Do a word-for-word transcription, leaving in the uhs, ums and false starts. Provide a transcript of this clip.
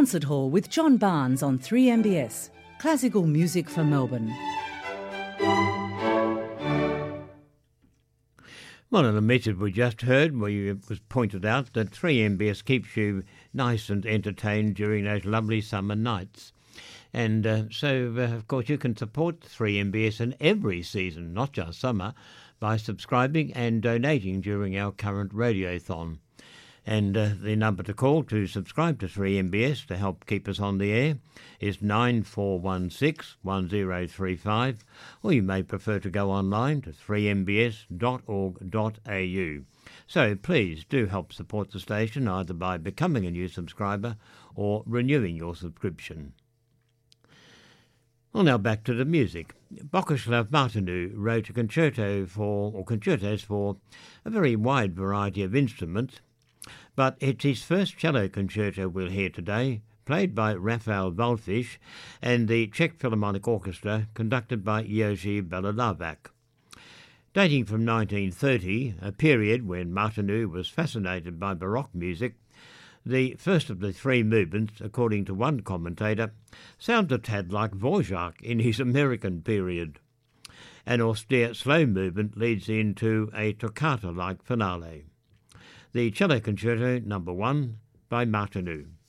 Concert Hall with John Barnes on three M B S. Classical music for Melbourne. Well, in the message we just heard, where it was pointed out that three M B S keeps you nice and entertained during those lovely summer nights. And uh, so, uh, of course, you can support three M B S in every season, not just summer, by subscribing and donating during our current radiothon. And uh, the number to call to subscribe to three M B S to help keep us on the air is nine four one six, one zero three five, or you may prefer to go online to three m b s dot org dot a u. So please do help support the station either by becoming a new subscriber or renewing your subscription. Well, now back to the music. Boguslav Martinu wrote a concerto for, or concertos for, a very wide variety of instruments, but it's his first cello concerto we'll hear today, played by Rafael Waldfisch and the Czech Philharmonic Orchestra, conducted by Jiří Bělohlávek. Dating from nineteen thirty, a period when Martinu was fascinated by Baroque music, the first of the three movements, according to one commentator, sounds a tad like Dvorak in his American period. An austere slow movement leads into a toccata-like finale. The Cello Concerto Number One by Martinu.